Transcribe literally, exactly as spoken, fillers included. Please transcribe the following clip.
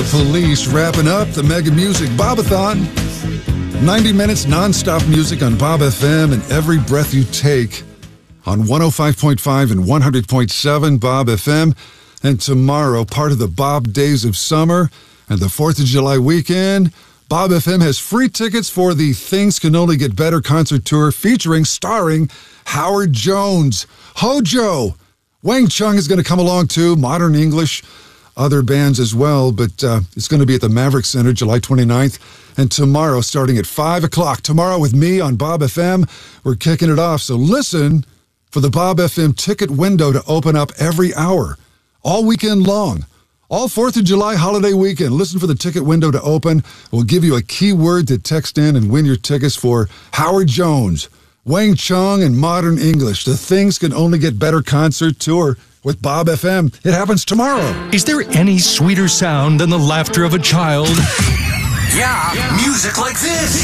The Police wrapping up the Mega Music Bobathon. ninety minutes non-stop music on Bob F M and every breath you take on one oh five point five and one hundred point seven Bob F M. And tomorrow, part of the Bob Days of Summer and the fourth of July weekend, Bob F M has free tickets for the Things Can Only Get Better concert tour featuring, starring Howard Jones, Hojo. Wang Chung is going to come along too, Modern English, other bands as well, but uh, it's going to be at the Maverick Center July twenty-ninth. And tomorrow, starting at five o'clock, tomorrow with me on Bob F M, we're kicking it off. So listen for the Bob F M ticket window to open up every hour, all weekend long. All fourth of July holiday weekend. Listen for the ticket window to open. We'll give you a keyword to text in and win your tickets for Howard Jones, Wang Chung, and Modern English. The Things Can Only Get Better concert tour with Bob F M. It happens tomorrow. Is there any sweeter sound than the laughter of a child? Yeah, music like this.